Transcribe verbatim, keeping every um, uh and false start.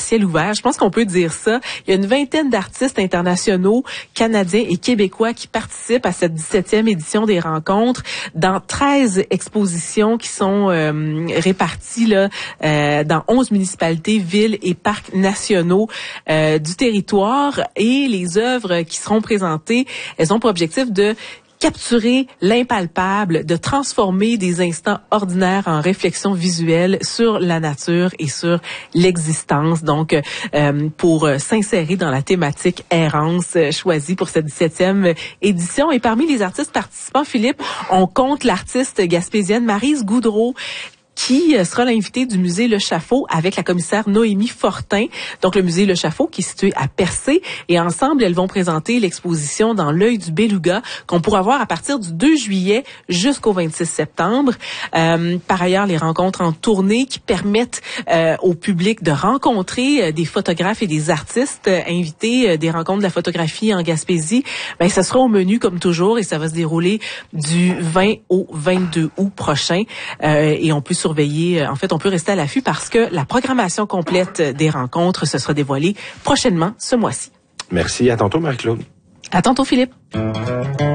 ciel ouvert. Je pense qu'on peut dire ça. Il y a une vingtaine d'artistes internationaux, canadiens et québécois qui participent à cette dix-septième édition des rencontres dans treize expositions qui sont euh, réparties là, euh, dans onze municipalités, villes et parcs nationaux euh, du territoire. Et les œuvres qui seront présentées, elles ont pour objectif de capturer l'impalpable, de transformer des instants ordinaires en réflexion visuelle sur la nature et sur l'existence. Donc, euh, pour s'insérer dans la thématique errance choisie pour cette dix-septième édition. Et parmi les artistes participants, Philippe, on compte l'artiste gaspésienne Maryse Goudreau, qui sera l'invité du musée Le Chaffaut avec la commissaire Noémie Fortin. Donc, le musée Le Chaffaut qui est situé à Percé. Et ensemble, elles vont présenter l'exposition dans l'œil du beluga qu'on pourra voir à partir du deux juillet jusqu'au vingt-six septembre. Euh, par ailleurs, les rencontres en tournée qui permettent euh, au public de rencontrer euh, des photographes et des artistes euh, invités euh, des rencontres de la photographie en Gaspésie. Ben, ça sera au menu comme toujours et ça va se dérouler du vingt au vingt-deux août prochain. Euh, et on peut surveiller. En fait, on peut rester à l'affût parce que la programmation complète des rencontres se sera dévoilée prochainement ce mois-ci. Merci. À tantôt, Marie-Claude. À tantôt, Philippe.